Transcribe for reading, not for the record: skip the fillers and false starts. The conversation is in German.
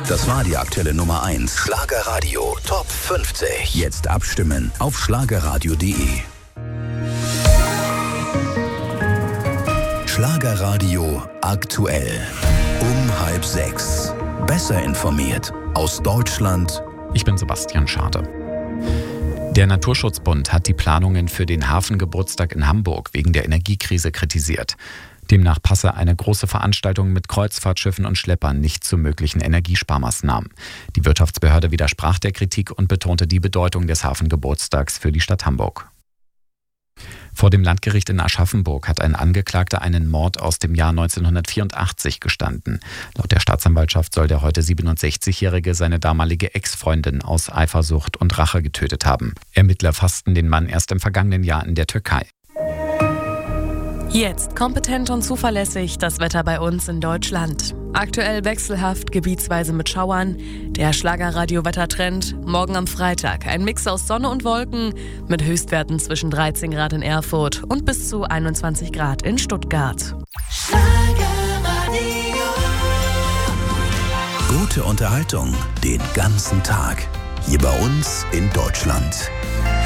Das war die aktuelle Nummer 1. Schlagerradio Top 50. Jetzt abstimmen auf schlagerradio.de. Schlagerradio aktuell. Um 5:30. Besser informiert aus Deutschland. Ich bin Sebastian Schade. Der Naturschutzbund hat die Planungen für den Hafengeburtstag in Hamburg wegen der Energiekrise kritisiert. Demnach passe eine große Veranstaltung mit Kreuzfahrtschiffen und Schleppern nicht zu möglichen Energiesparmaßnahmen. Die Wirtschaftsbehörde widersprach der Kritik und betonte die Bedeutung des Hafengeburtstags für die Stadt Hamburg. Vor dem Landgericht in Aschaffenburg hat ein Angeklagter einen Mord aus dem Jahr 1984 gestanden. Laut der Staatsanwaltschaft soll der heute 67-Jährige seine damalige Ex-Freundin aus Eifersucht und Rache getötet haben. Ermittler fassten den Mann erst im vergangenen Jahr in der Türkei. Jetzt kompetent und zuverlässig das Wetter bei uns in Deutschland. Aktuell wechselhaft, gebietsweise mit Schauern. Der Schlagerradio-Wettertrend. Morgen am Freitag ein Mix aus Sonne und Wolken mit Höchstwerten zwischen 13 Grad in Erfurt und bis zu 21 Grad in Stuttgart. Gute Unterhaltung den ganzen Tag. Hier bei uns in Deutschland.